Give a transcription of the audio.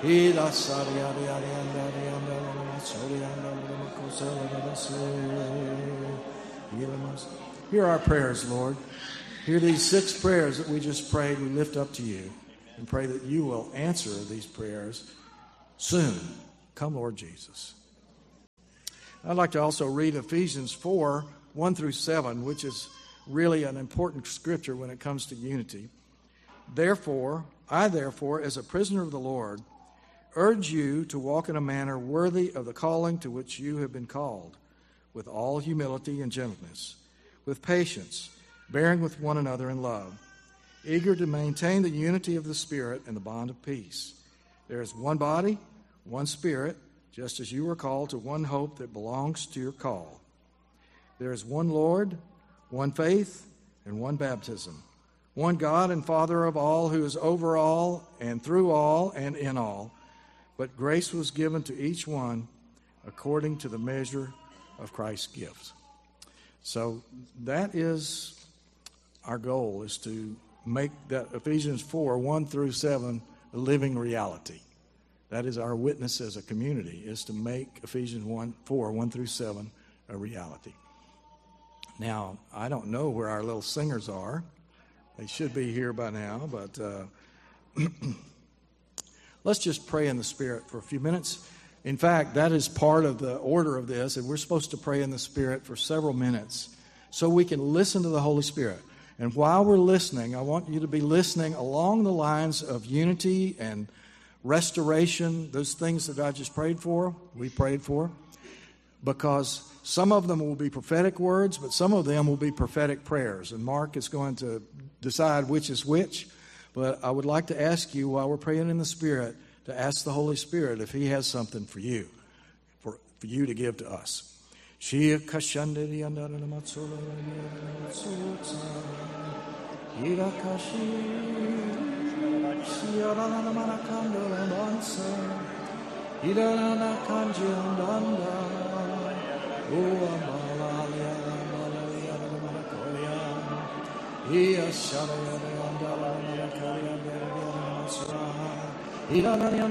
Hear our prayers, Lord. Hear these 6 prayers that we just prayed. We lift up to you and pray that you will answer these prayers soon. Come, Lord Jesus. I'd like to also read Ephesians 4, 1 through 7, which is really an important scripture when it comes to unity. Therefore, as a prisoner of the Lord, urge you to walk in a manner worthy of the calling to which you have been called, with all humility and gentleness, with patience, bearing with one another in love, eager to maintain the unity of the Spirit and the bond of peace. There is one body, one Spirit, just as you were called to one hope that belongs to your call. There is one Lord, one faith, and one baptism, one God and Father of all, who is over all and through all and in all. But grace was given to each one according to the measure of Christ's gift. So that is our goal, is to make that Ephesians 4, 1 through 7 a living reality. That is our witness as a community, is to make Ephesians 4, 1 through 7 a reality. Now, I don't know where our little singers are. They should be here by now, but let's just pray in the Spirit for a few minutes. In fact, that is part of the order of this, and we're supposed to pray in the Spirit for several minutes so we can listen to the Holy Spirit. And while we're listening, I want you to be listening along the lines of unity and restoration, those things that I just prayed for, we prayed for, because some of them will be prophetic words, but some of them will be prophetic prayers. And Mark is going to decide which is which. But I would like to ask you, while we're praying in the Spirit, to ask the Holy Spirit if He has something for you, for you to give to us. Ida